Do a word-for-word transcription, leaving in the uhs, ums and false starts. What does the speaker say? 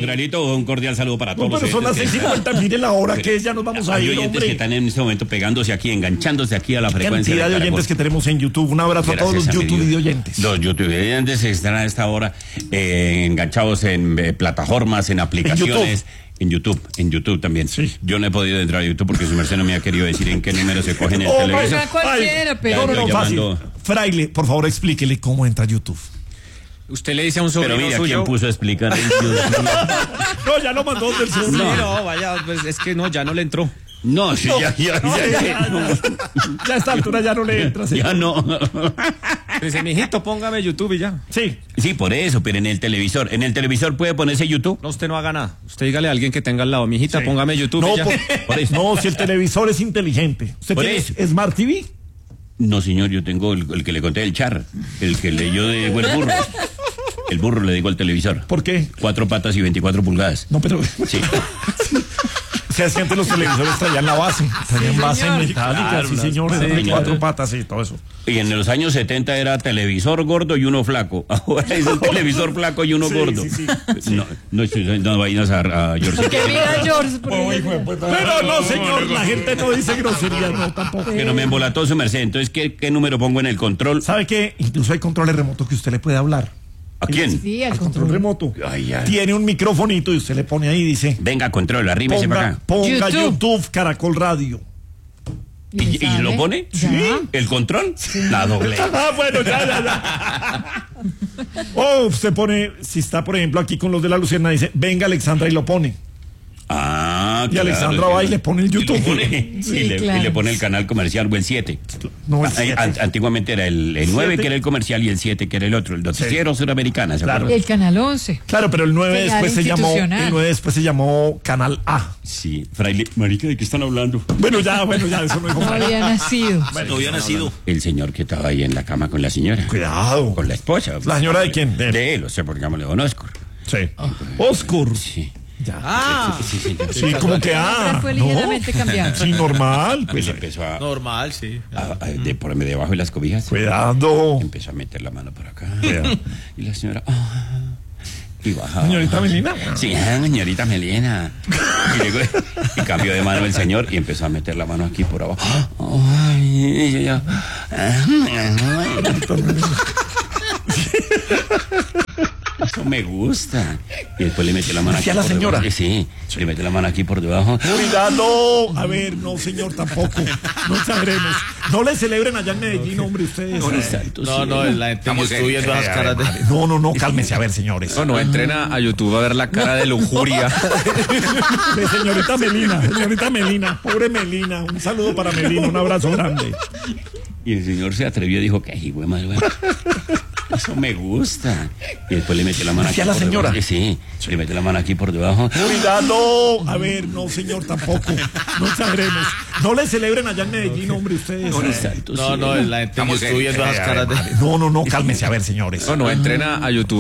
Gralito, un cordial saludo para todos. No, pero son las seis cincuenta, miren la hora que es, ya nos vamos a Hay ir, oyentes hombre. que están en este momento pegándose aquí, enganchándose aquí a la frecuencia. Cantidad de oyentes que tenemos en YouTube. Un abrazo a todos los YouTube video oyentes. Los YouTube oyentes están a esta hora eh, enganchados en eh, plataformas, en aplicaciones. En YouTube, en YouTube también. Sí. Yo no he podido entrar a YouTube porque su merced no me ha querido decir en qué número se coge en el Oh, televisor. Oiga, cualquiera, pero... No, no, no, fácil. llamando... Fraile, por favor, explíquele cómo entra a YouTube. Usted le dice a un sobrino Pero mira, suyo... ¿quién puso a explicar? No, ya lo mandó del sur. No, no, vaya, pues es que no, ya no le entró. No, sí, ya, ya, No, ya, ya, ya, no. ya a esta altura ya no le entra. Sí. Ya no. Dice, mijito, póngame YouTube y ya. Sí. Sí, por eso, pero en el televisor. ¿En el televisor puede ponerse YouTube? No, usted no haga nada. Usted dígale a alguien que tenga al lado, mijita, Sí. póngame YouTube No, y ya. por, Por eso. no, si el televisor es inteligente. ¿Usted Por tiene eso. Smart T V? No, señor, yo tengo el, el que le conté del char, el que leyó de el burro. El burro le digo al televisor. ¿Por qué? Cuatro patas y veinticuatro pulgadas. No, pero... Sí. O sea, es que antes los televisores traían la base. Traían base señor. metálica, Claro, sí, las- señores. sí, de claro. cuatro patas y todo eso. Y en los años setenta era televisor gordo y uno flaco. Ahora es el televisor flaco y uno Sí, gordo. sí, sí. No, no, no, no vayas a, a George. Porque mira, George, Oh, hijo de puta. Pero no, señor, la gente no dice groserías, no, tampoco. Que no me embolató su merced. Entonces, ¿qué, qué número pongo en el control? ¿Sabe qué? Incluso hay controles remotos que usted le puede hablar. ¿A quién? Sí, al Control control. remoto. Ay, ay. Tiene un microfonito y usted le pone ahí y dice... Venga, control, arrímese para Ponga, acá. ponga YouTube. YouTube. Caracol Radio. ¿Y, y sale? lo pone? Ya. ¿El control? La doble. Ah, bueno, ya, ya, ya. O usted pone, si está, por ejemplo, aquí con los de la Luciana, dice, venga Alexandra y lo pone. Ah, Y claro, Alexandra sí. va y le pone el YouTube. Y, lo pone, Sí, y le, claro. y le pone el canal comercial o el siete. No, el Ah, siete. an- Antiguamente era el, el nueve siete. que era el comercial y el siete que era el otro, el noticiero suramericana, ¿se Claro. acuerdan? El canal once. Claro, pero el nueve Señal después se llamó, institucional. el nueve después se llamó Canal A. Sí, fraile, marica, ¿de qué están hablando? Bueno, ya, bueno, ya, eso no es No había nacido. No había nacido. El señor que estaba ahí en la cama con la señora. Cuidado. Con la esposa. ¿La señora de quién? De él. De él, o sea, porque llamémosle Don Oscar. Sí. Oscur. Sí. Ya. Ah, Sí, sí, sí. Sí, como que ah. fue ¿no? ligeramente cambiado. Sí, normal. Pues Pues, empezó a, normal, sí. a- a- de por debajo de las cobijas. cuidado. Empezó a meter la mano por acá. Cuidado. Y la señora. ah, y bajaba. Señorita Melina. Sí, ah, señorita Melina. Y, llegó, y cambió de mano el señor y empezó a meter la mano aquí por abajo. Ay, y yo, yo, eso me gusta. Y después le metió la mano aquí. ¿Hacia la por señora? debajo. Sí, le metió la mano aquí por debajo. Cuidado. A ver, no, señor, tampoco. No exageremos. No le celebren allá en Medellín, hombre, ustedes. No, no, la gente estoy viendo esas caras de... No, no, no, cálmese, a ver, señores. No, no, entrena a YouTube a ver la cara de lujuria. De señorita Melina, señorita Melina, pobre Melina. Un saludo para Melina, un abrazo grande. Y el señor se atrevió y dijo, ¿qué hijo de madre? Eso me gusta. Y después le metió la mano aquí. ¿Hacia la por señora? debajo. Sí, le metió la mano aquí por debajo. Cuidado. A ver, no, señor, tampoco. No exageremos. No le celebren allá en Medellín, hombre, ustedes. Santo No, cielo. no, la gente estoy viendo esas caras de... No, no, no, cálmese, a ver, señores. No, no, entrena a YouTube.